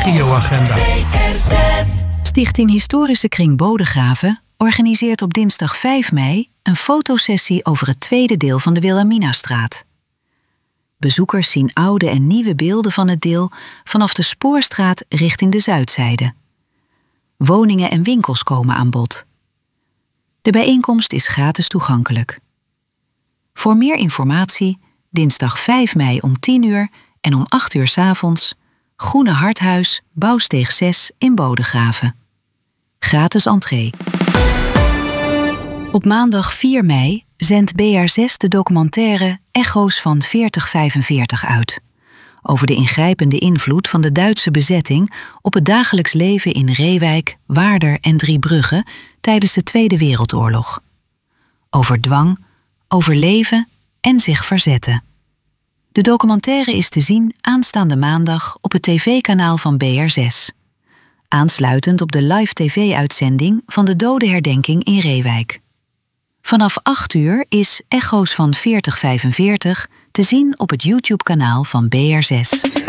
regioagenda. Stichting Historische Kring Bodegraven organiseert op dinsdag 5 mei een fotosessie over het tweede deel van de Wilhelminastraat. Bezoekers zien oude en nieuwe beelden van het deel vanaf de Spoorstraat richting de Zuidzijde. Woningen en winkels komen aan bod. De bijeenkomst is gratis toegankelijk. Voor meer informatie dinsdag 5 mei om 10 uur en om 8 uur 's avonds Groene Harthuis, Bouwsteeg 6 in Bodegraven. Gratis entree. Op maandag 4 mei zendt BR6 de documentaire Echo's van 4045 uit. Over de ingrijpende invloed van de Duitse bezetting op het dagelijks leven in Reewijk, Waarder en Driebrugge tijdens de Tweede Wereldoorlog. Over dwang, overleven en zich verzetten. De documentaire is te zien aanstaande maandag op het tv-kanaal van BR6. Aansluitend op de live tv-uitzending van de dodenherdenking in Reewijk. Vanaf 8 uur is Echo's van 4045 te zien op het YouTube-kanaal van BR6.